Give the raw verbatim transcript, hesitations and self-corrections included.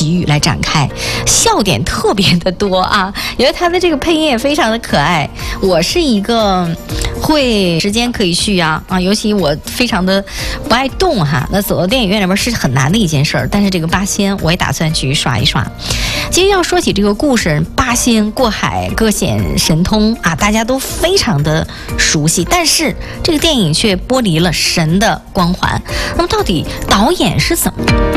奇遇来展开，笑点特别的多啊，因为他的这个配音也非常的可爱。我是一个会时间可以续啊啊，尤其我非常的不爱动哈，那走到电影院里边是很难的一件事儿。但是这个八仙我也打算去刷一刷。今天要说起这个故事，八仙过海各显神通啊，大家都非常的熟悉，但是这个电影却剥离了神的光环。那么到底导演是怎么